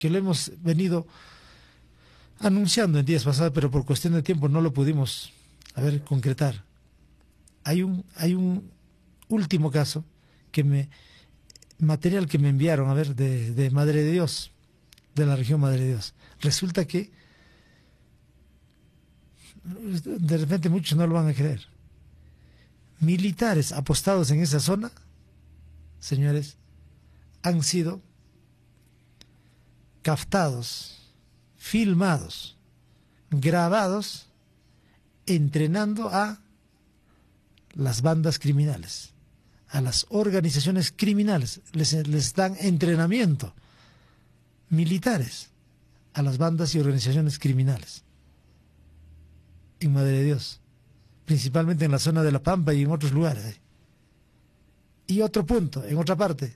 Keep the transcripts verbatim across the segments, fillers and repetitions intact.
que lo hemos venido anunciando en días pasados, pero por cuestión de tiempo no lo pudimos, a ver, concretar. Hay un, hay un último caso que me, material que me enviaron, a ver, de, de Madre de Dios, de la región Madre de Dios. Resulta que de repente muchos no lo van a creer. Militares apostados en esa zona, señores, han sido captados, filmados, grabados, entrenando a las bandas criminales, a las organizaciones criminales. Les, les dan entrenamiento militares a las bandas y organizaciones criminales en Madre de Dios, principalmente en la zona de La Pampa y en otros lugares. Y otro punto, en otra parte,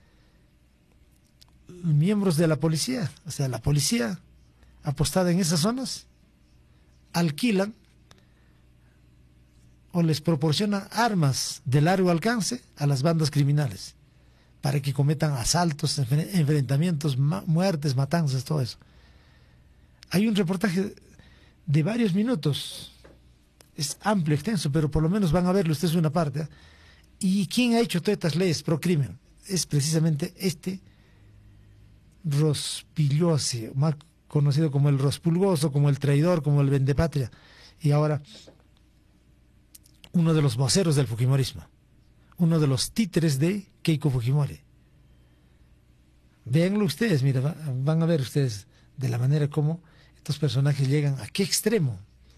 miembros de la policía, o sea, la policía apostada en esas zonas, alquilan o les proporciona armas de largo alcance a las bandas criminales para que cometan asaltos, enfrentamientos, muertes, matanzas, todo eso. Hay un reportaje de varios minutos, es amplio, extenso, pero por lo menos van a verlo ustedes una parte, ¿eh? ¿Y quién ha hecho todas estas leyes pro crimen? Es precisamente este Rospigliosi, más conocido como el Rospulgoso, como el traidor, como el vendepatria, y ahora uno de los voceros del Fujimorismo, uno de los títeres de Keiko Fujimori. Véanlo ustedes, mira, va, van a ver ustedes de la manera como estos personajes llegan a qué extremo.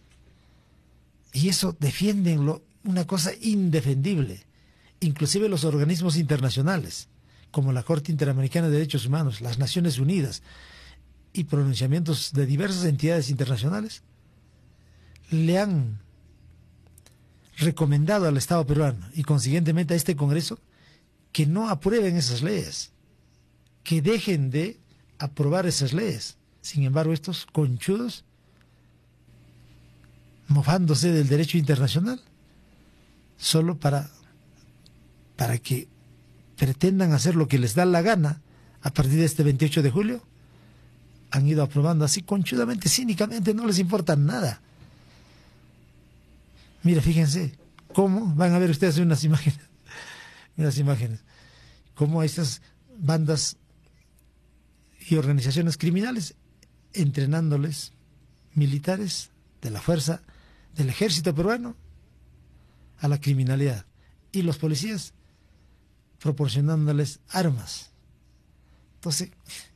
Y eso defienden lo, una cosa indefendible. Inclusive los organismos internacionales, como la Corte Interamericana de Derechos Humanos, las Naciones Unidas y pronunciamientos de diversas entidades internacionales, le han recomendado al Estado peruano y consiguientemente a este Congreso que no aprueben esas leyes, que dejen de aprobar esas leyes. Sin embargo, estos conchudos, mofándose del derecho internacional, solo para, para que pretendan hacer lo que les da la gana a partir de este veintiocho de julio, han ido aprobando así conchudamente, cínicamente, no les importa nada. Mira, fíjense, cómo van a ver ustedes unas imágenes, unas imágenes, cómo estas bandas y organizaciones criminales entrenándoles militares de la fuerza del ejército peruano a la criminalidad y los policías proporcionándoles armas. Entonces,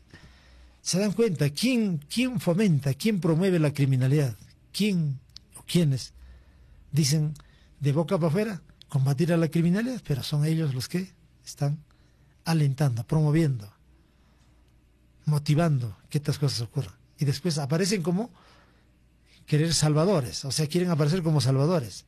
se dan cuenta quién, quién fomenta, quién promueve la criminalidad, quién o quiénes dicen de boca para afuera combatir a la criminalidad, pero son ellos los que están alentando, promoviendo, motivando que estas cosas ocurran. Y después aparecen como querer salvadores, o sea, quieren aparecer como salvadores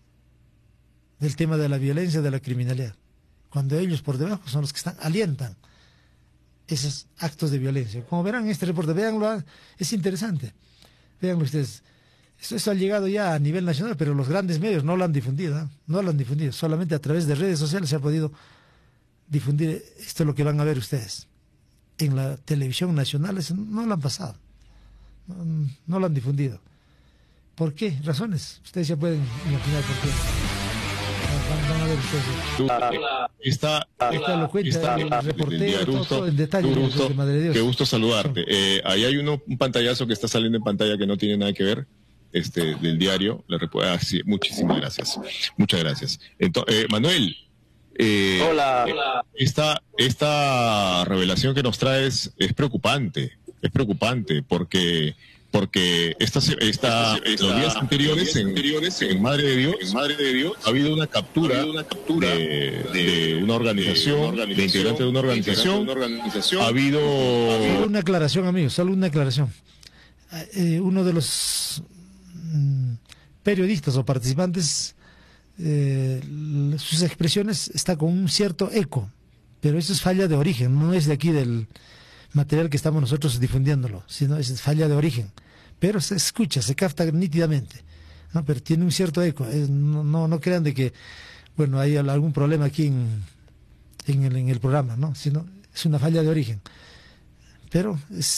del tema de la violencia, de la criminalidad, cuando ellos por debajo son los que están, alientan esos actos de violencia. Como verán en este reporte, véanlo, es interesante, véanlo ustedes. Esto, esto ha llegado ya a nivel nacional, pero los grandes medios no lo han difundido, ¿eh? No lo han difundido, solamente a través de redes sociales se ha podido difundir. Esto es lo que van a ver ustedes. En la televisión nacional eso no lo han pasado, no, no lo han difundido. ¿Por qué? Razones. Ustedes ya pueden imaginar por qué. Van, van a ver ustedes. Está, Esta lo cuenta el reportero, todo, todo en detalle. Gusto, de Madre de Dios. Qué gusto saludarte. Eh, ahí hay uno, un pantallazo que está saliendo en pantalla que no tiene nada que ver. Este, del diario, le ah, sí, muchísimas gracias, muchas gracias. Entonces, eh, Manuel, eh, hola, eh, hola. Esta, esta revelación que nos traes es preocupante, es preocupante porque porque esta, esta, esta, los días anteriores, en, anteriores en, Madre de Dios, en Madre de Dios ha habido una captura, habido una captura de, de, de una organización, de, una organización, de integrante de una organización, de una organización. Ha habido solo una aclaración, amigos, solo una aclaración. Eh, uno de los periodistas o participantes, eh, sus expresiones está con un cierto eco, pero eso es falla de origen, no es de aquí del material que estamos nosotros difundiéndolo, sino es falla de origen, pero se escucha, se capta nítidamente, ¿no? Pero tiene un cierto eco, es, no, no, no crean de que, bueno, hay algún problema aquí en, en, el, en el programa, ¿no? Sino es una falla de origen, pero es